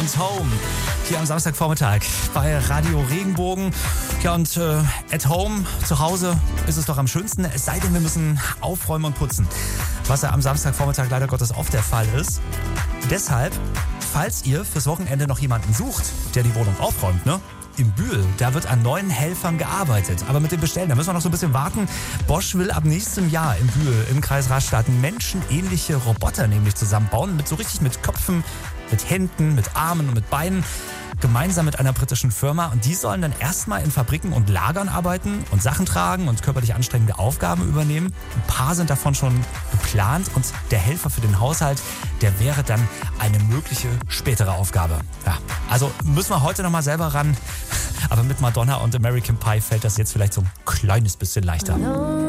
Sweet Home. Hier am Samstagvormittag bei Radio Regenbogen. Ja, und at home, zu Hause ist es doch am schönsten, es sei denn, wir müssen aufräumen und putzen. Was ja am Samstagvormittag leider Gottes oft der Fall ist. Deshalb, falls ihr fürs Wochenende noch jemanden sucht, der die Wohnung aufräumt, ne? In Bühl, da wird an neuen Helfern gearbeitet. Aber mit dem Bestellen, da müssen wir noch so ein bisschen warten. Bosch will ab nächstem Jahr in Bühl im Kreis Rastatt menschenähnliche Roboter nämlich zusammenbauen. Mit Köpfen, mit Händen, mit Armen und mit Beinen. Gemeinsam mit einer britischen Firma. Und die sollen dann erstmal in Fabriken und Lagern arbeiten und Sachen tragen und körperlich anstrengende Aufgaben übernehmen. Ein paar sind davon schon geplant. Und der Helfer für den Haushalt, der wäre dann eine mögliche spätere Aufgabe. Ja, also müssen wir heute nochmal selber ran. Aber mit Madonna und American Pie fällt das jetzt vielleicht so ein kleines bisschen leichter.